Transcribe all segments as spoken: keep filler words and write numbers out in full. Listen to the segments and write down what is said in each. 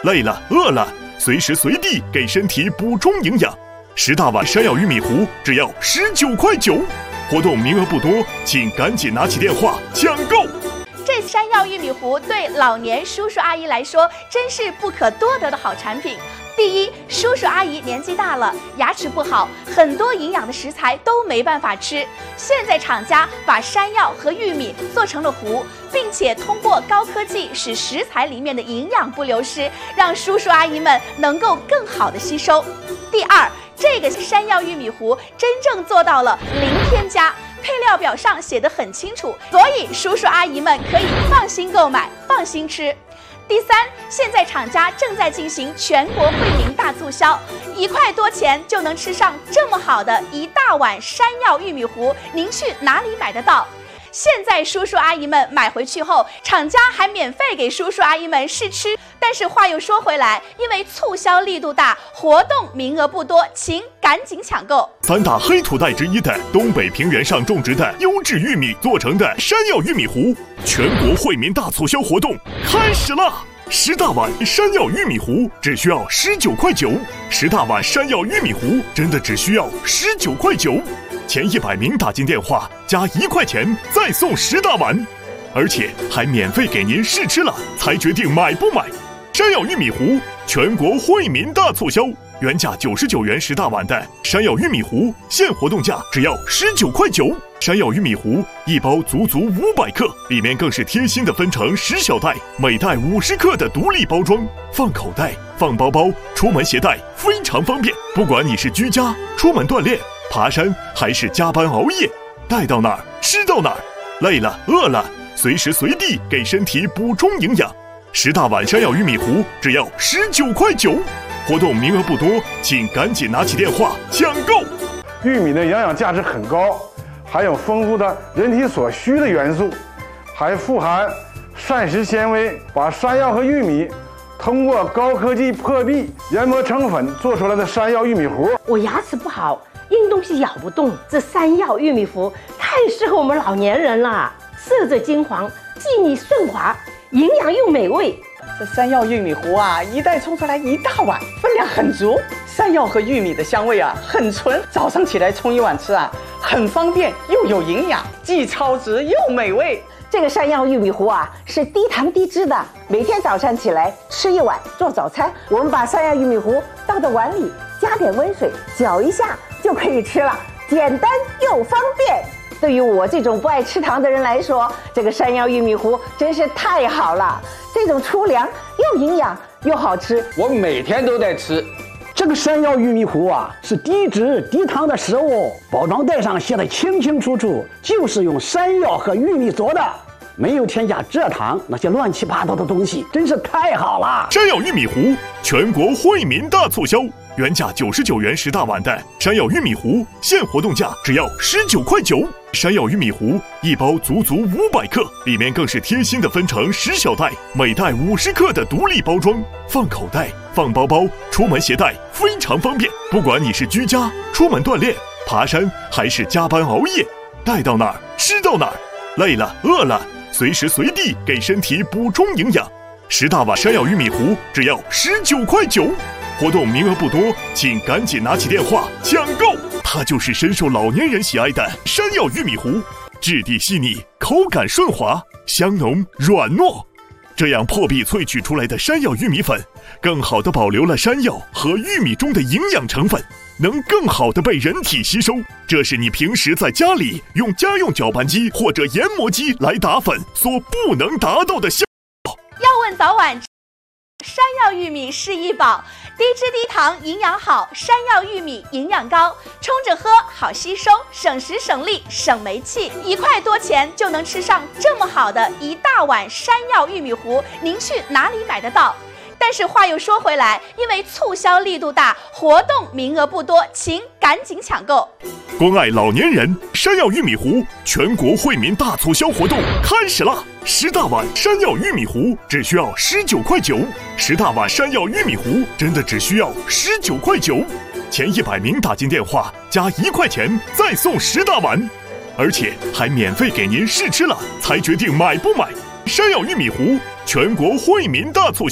累了、饿了，随时随地给身体补充营养。十大碗山药玉米糊只要十九块九，活动名额不多，请赶紧拿起电话抢购。 这山药玉米糊对老年叔叔阿姨来说真是不可多得的好产品。第一，叔叔阿姨年纪大了，牙齿不好，很多营养的食材都没办法吃。现在厂家把山药和玉米做成了糊，并且通过高科技使食材里面的营养不流失，让叔叔阿姨们能够更好的吸收。第二，这个山药玉米糊真正做到了零添加，配料表上写得很清楚，所以叔叔阿姨们可以放心购买，放心吃。第三，现在厂家正在进行全国惠民大促销，一块多钱就能吃上这么好的一大碗山药玉米糊，您去哪里买得到？现在叔叔阿姨们买回去后，厂家还免费给叔叔阿姨们试吃。但是话又说回来，因为促销力度大，活动名额不多，请赶紧抢购。 三大黑土带之一的东北平原上种植的优质玉米做成的山药玉米糊，全国惠民大促销活动开始了！十大碗山药玉米糊只需要十九块九，十大碗山药玉米糊真的只需要十九块九。前一百名打进电话加一块钱再送十大碗，而且还免费给您试吃了才决定买不买。山药玉米糊全国惠民大促销，原价九十九元十大碗的山药玉米糊，现活动价只要十九块九。山药玉米糊一包足足五百克，里面更是贴心的分成十小袋，每袋五十克的独立包装，放口袋、放包包、出门携带非常方便。不管你是居家、出门锻炼、爬山还是加班熬夜，带到哪儿吃到哪儿，累了饿了，随时随地给身体补充营养。十大碗山药玉米糊只要十九块九，活动名额不多，请赶紧拿起电话抢购。 玉米的营养价值很高，含有丰富的人体所需的元素，还富含膳食纤维。把山药和玉米通过高科技破壁研磨成粉做出来的山药玉米糊。 我牙齿不好，硬东西咬不动，这山药玉米糊太适合我们老年人了，色泽金黄，细腻顺滑，营养又美味。 这山药玉米糊啊，一袋冲出来一大碗，分量很足。山药和玉米的香味啊，很纯，早上起来冲一碗吃啊，很方便又有营养，既超值又美味。 这个山药玉米糊啊，是低糖低脂的，每天早上起来吃一碗做早餐。我们把山药玉米糊倒到碗里，加点温水，搅一下就可以吃了，简单又方便。对于我这种不爱吃糖的人来说，这个山药玉米糊真是太好了。这种粗粮又营养又好吃， 我每天都在吃。 这个山药玉米糊啊，是低脂低糖的食物，包装袋上写的清清楚楚，就是用山药和玉米做的，没有添加蔗糖那些乱七八糟的东西，真是太好了。 山药玉米糊全国惠民大促销，原价九十九元十大碗的山药玉米糊，现活动价只要十九块九。山药玉米糊一包足足五百克，里面更是贴心的分成十小袋，每袋五十克的独立包装，放口袋、放包包、出门携带非常方便。不管你是居家、出门锻炼、爬山还是加班熬夜，带到哪儿吃到哪儿，累了饿了，随时随地给身体补充营养。十大碗山药玉米糊只要十九块九。活动名额不多，请赶紧拿起电话抢购。它就是深受老年人喜爱的山药玉米糊，质地细腻，口感顺滑，香浓软糯。这样破壁萃取出来的山药玉米粉，更好地保留了山药和玉米中的营养成分，能更好地被人体吸收。这是你平时在家里用家用搅拌机或者研磨机来打粉所不能达到的效果。 要问早晚，山药玉米是一宝，低脂低糖，营养好，山药玉米营养高，冲着喝好吸收，省时省力省煤气，一块多钱就能吃上这么好的一大碗山药玉米糊，您去哪里买得到？但是话又说回来，因为促销力度大，活动名额不多，请赶紧抢购。 关爱老年人，山药玉米糊全国惠民大促销活动开始了！十大碗山药玉米糊只需要十九块九，十大碗山药玉米糊真的只需要十九块九。前一百名打进电话加一块钱再送十大碗，而且还免费给您试吃了才决定买不买。山药玉米糊全国惠民大促销，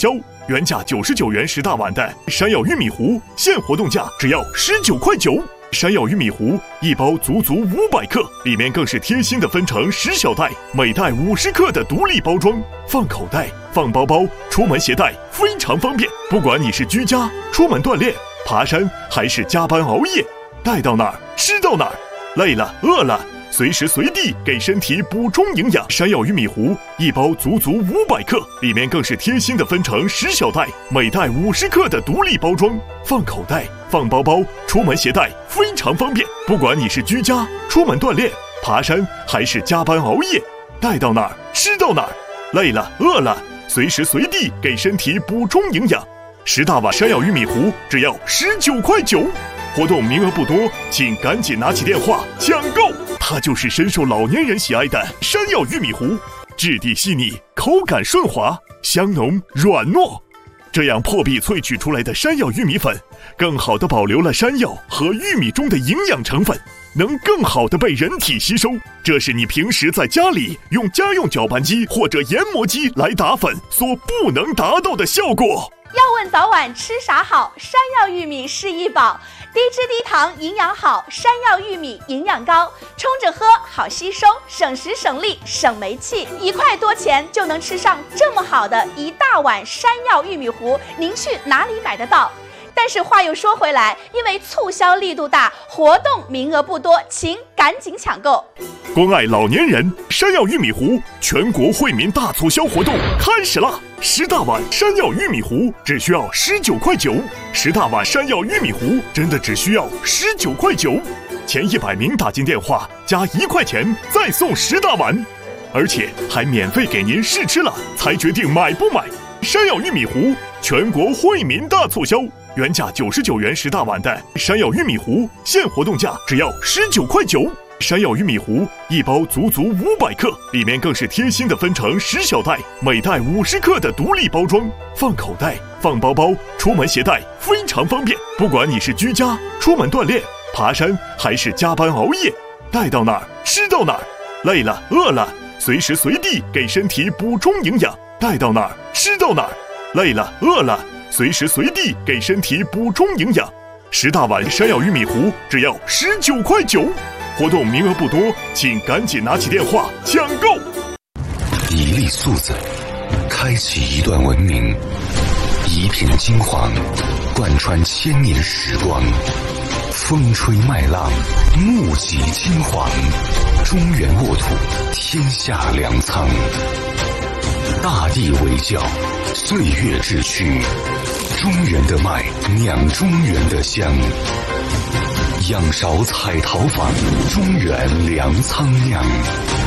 原价九十九元十大碗的山药玉米糊，现活动价只要十九块九。山药玉米糊一包足足五百克，里面更是贴心的分成十小袋，每袋五十克的独立包装，放口袋、放包包，出门携带非常方便。不管你是居家、出门锻炼、爬山，还是加班熬夜，带到哪儿吃到哪儿，累了饿了，随时随地给身体补充营养。山药玉米糊一包足足五百克，里面更是贴心的分成十小袋，每袋五十克的独立包装，放口袋、放包包，出门携带非常方便。不管你是居家、出门锻炼、爬山，还是加班熬夜，带到哪儿吃到哪儿，累了饿了，随时随地给身体补充营养。十大碗山药玉米糊只要十九块九。活动名额不多，请赶紧拿起电话抢购。它就是深受老年人喜爱的山药玉米糊，质地细腻，口感顺滑，香浓软糯。这样破壁萃取出来的山药玉米粉，更好地保留了山药和玉米中的营养成分，能更好地被人体吸收。这是你平时在家里用家用搅拌机或者研磨机来打粉所不能达到的效果。 要问早晚吃啥好，山药玉米是一宝，低脂低糖，营养好，山药玉米营养高，冲着喝好吸收，省时省力省煤气，一块多钱就能吃上这么好的一大碗山药玉米糊，您去哪里买得到？但是话又说回来，因为促销力度大，活动名额不多，请赶紧抢购。 关爱老年人，山药玉米糊全国惠民大促销活动开始啦！十大碗山药玉米糊只需要十九块九，十大碗山药玉米糊真的只需要十九块九，前一百名打进电话加一块钱再送十大碗，而且还免费给您试吃了才决定买不买。山药玉米糊全国惠民大促销。原价九十九元十大碗的山药玉米糊，现活动价只要十九块九。山药玉米糊一包足足五百克，里面更是贴心的分成十小袋，每袋五十克的独立包装，放口袋、放包包，出门携带非常方便。不管你是居家、出门锻炼、爬山，还是加班熬夜，带到哪儿吃到哪儿，累了饿了，随时随地给身体补充营养，带到哪儿吃到哪儿，累了饿了，随时随地给身体补充营养。十大碗山药玉米糊只要十九块九，活动名额不多，请赶紧拿起电话抢购。 一粒粟子，开启一段文明；一片金黄，贯穿千年时光。风吹麦浪，目击金黄，中原沃土，天下粮仓。大地为教，岁月志趣，中原的麦酿中原的香。仰韶彩陶坊，中原粮仓酿。